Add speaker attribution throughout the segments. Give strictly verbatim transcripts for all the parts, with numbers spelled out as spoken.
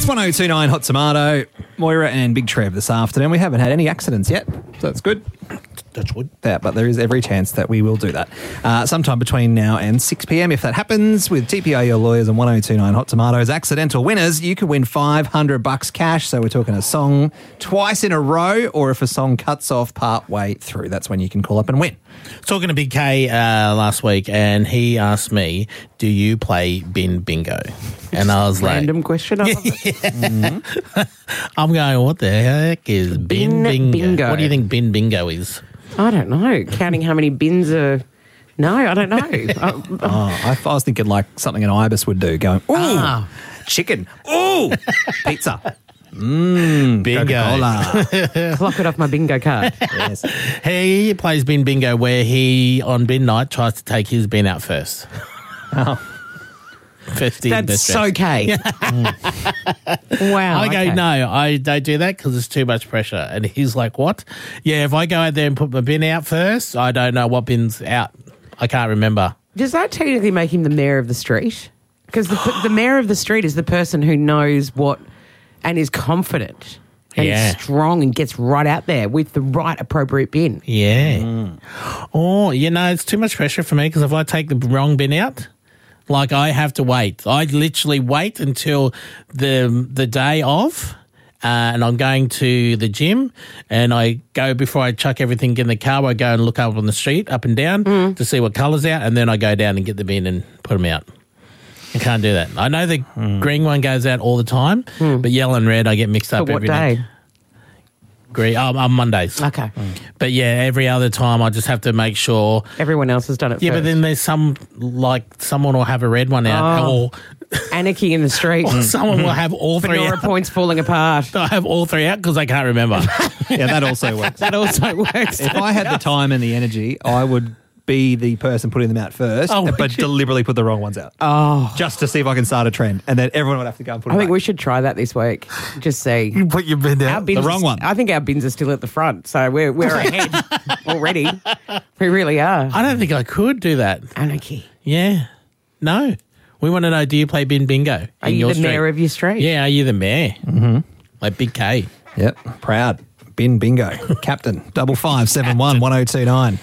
Speaker 1: It's one oh two point nine Hot Tomato. Moira and Big Trev this afternoon. We haven't had any accidents yet, so that's good.
Speaker 2: That's good.
Speaker 1: Yeah, but there is every chance that we will do that. Uh, sometime between now and six p.m. If that happens, with T P O Your Lawyers and one oh two point nine Hot Tomatoes accidental winners, you could win five hundred bucks cash. So we're talking a song twice in a row, or if a song cuts off part way through, that's when you can call up and win.
Speaker 2: Talking to Big K uh, last week, and he asked me, do you play bin bingo? And I was like...
Speaker 3: Random question. I love it.
Speaker 2: Yeah. Mm-hmm. I'm going, what the heck is bin,
Speaker 3: Bin
Speaker 2: bingo?
Speaker 3: bingo.
Speaker 2: What do you think bin bingo is?
Speaker 3: I don't know. Counting how many bins are... No, I don't know. I,
Speaker 1: Oh, I, I was thinking like something an ibis would do, going, ooh,
Speaker 2: Ah.
Speaker 1: chicken, ooh, pizza, mmm,
Speaker 2: Bingo.
Speaker 1: Coca-Cola.
Speaker 3: clock it off my bingo card.
Speaker 1: Yes.
Speaker 2: He plays bin bingo where he, on bin night, tries to take his bin out first.
Speaker 1: Oh.
Speaker 2: First in,
Speaker 3: That's
Speaker 2: best
Speaker 3: so
Speaker 2: dressed.
Speaker 3: K. Wow.
Speaker 2: I go,
Speaker 3: okay.
Speaker 2: no, I don't do that because it's too much pressure. And he's like, what? Yeah, if I go out there and put my bin out first, I don't know what bin's out. I can't remember.
Speaker 3: Does that technically make him the mayor of the street? Because the, the mayor of the street is the person who knows what and is confident and
Speaker 2: Yeah.
Speaker 3: strong and gets right out there with the right appropriate bin.
Speaker 2: Yeah. Oh, you know, it's too much pressure for me because if I take the wrong bin out, like I have to wait. I literally wait until the the day of, uh, and I'm going to the gym, and I go before I chuck everything in the car. I go and look up on the street, up and down, to see what colour's out, and then I go down and get the bin and put them out. I can't do that. I know the green one goes out all the time, but yellow and red I get mixed up
Speaker 3: But what
Speaker 2: every
Speaker 3: day?
Speaker 2: day. Green, um, on Mondays.
Speaker 3: Okay.
Speaker 2: But yeah, every other time I just have to make sure.
Speaker 3: Everyone else has done it
Speaker 2: Yeah,
Speaker 3: first.
Speaker 2: but then there's some, like, someone will have a red one out,
Speaker 3: Oh.
Speaker 2: or,
Speaker 3: Anarchy in the street.
Speaker 2: or someone will have all three
Speaker 3: Fedora
Speaker 2: out.
Speaker 3: points falling apart.
Speaker 2: I have all three out because I can't remember.
Speaker 1: Yeah, that also works.
Speaker 3: That also works.
Speaker 1: If I had the time and the energy, I would be the person putting them out first,
Speaker 2: Oh, would
Speaker 1: but
Speaker 2: you?
Speaker 1: deliberately put the wrong ones out.
Speaker 3: Oh,
Speaker 1: Just to see if I can start a trend. And then everyone would have to go and put
Speaker 3: I
Speaker 1: them
Speaker 3: think
Speaker 1: back.
Speaker 3: we should try that this week. Just see.
Speaker 2: You put your bin
Speaker 3: Our
Speaker 2: out.
Speaker 3: bins
Speaker 1: The wrong
Speaker 3: are-
Speaker 1: one.
Speaker 3: I think our bins are still at the front, so we're we're ahead already. We really are.
Speaker 2: I don't think I could do that.
Speaker 3: Anarchy.
Speaker 2: Yeah. No. We want to know, do you play bin bingo?
Speaker 3: Are
Speaker 2: in
Speaker 3: you
Speaker 2: your
Speaker 3: the
Speaker 2: street?
Speaker 3: mayor of your street?
Speaker 2: Yeah, are you the mayor? Mm-hmm. Like Big K.
Speaker 1: Yep, proud. Bin bingo. Captain, double five seven one one oh two nine.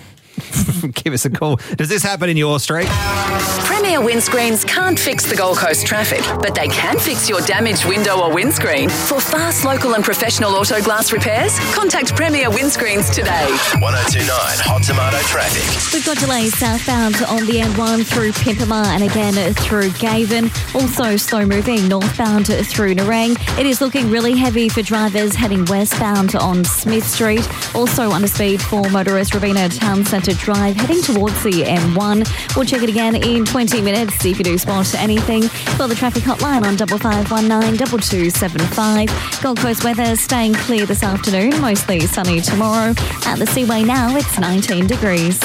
Speaker 1: Give us a call. Does this happen in your street?
Speaker 4: Premier Windscreens can't fix the Gold Coast traffic, but they can fix your damaged window or windscreen. For fast, local and professional auto glass repairs, contact Premier Windscreens today.
Speaker 5: one oh two point nine Hot Tomato Traffic.
Speaker 6: We've got delays southbound on the M one through Pimpama and again through Gaven. Also slow moving northbound through Nerang. It is looking really heavy for drivers heading westbound on Smith Street. Also under speed for motorists Robina Town Centre Drive heading towards the M one. We'll check it again in twenty minutes if you do spot anything. For the traffic hotline on double five one nine double two seven five. Gold Coast weather staying clear this afternoon, mostly sunny tomorrow. At the Seaway now it's nineteen degrees.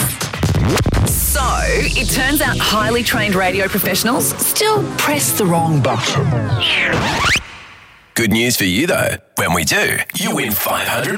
Speaker 4: So, it turns out highly trained radio professionals still press the wrong button.
Speaker 5: Good news for you though. When we do, you win five hundred